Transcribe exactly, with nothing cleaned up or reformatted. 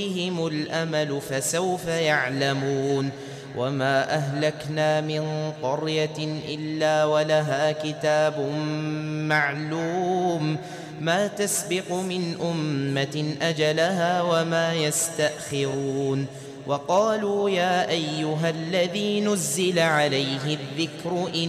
بهم الأمل فسوف يعلمون وما أهلكنا من قرية إلا ولها كتاب معلوم ما تسبق من أمة أجلها وما يستأخرون وقالوا يا أيها الذي نزل عليه الذكر إن